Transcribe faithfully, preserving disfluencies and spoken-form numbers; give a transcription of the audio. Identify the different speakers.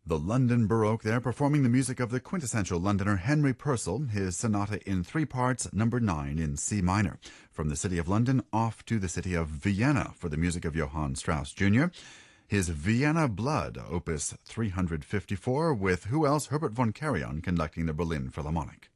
Speaker 1: The London Baroque there, performing the music of the quintessential Londoner Henry Purcell, his sonata in three parts, number nine in C minor. From the city of London off to the city of Vienna for the music of Johann Strauss Junior His Vienna Blood, opus three hundred fifty-four, with who else? Herbert von Karajan conducting the Berlin Philharmonic.